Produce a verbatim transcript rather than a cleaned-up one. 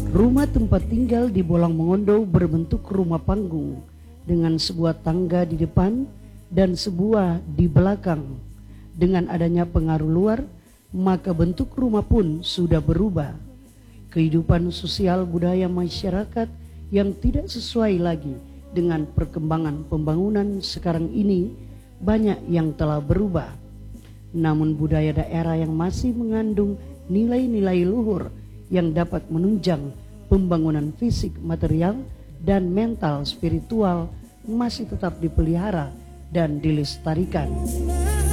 Rumah tempat tinggal di Bolang Mongondo berbentuk rumah panggung dengan sebuah tangga di depan dan sebuah di belakang. Dengan adanya pengaruh luar, maka bentuk rumah pun sudah berubah. Kehidupan sosial budaya masyarakat yang tidak sesuai lagi dengan perkembangan pembangunan sekarang ini banyak yang telah berubah. Namun budaya daerah yang masih mengandung nilai-nilai luhur yang dapat menunjang pembangunan fisik, material, dan mental spiritual masih tetap dipelihara dan dilestarikan.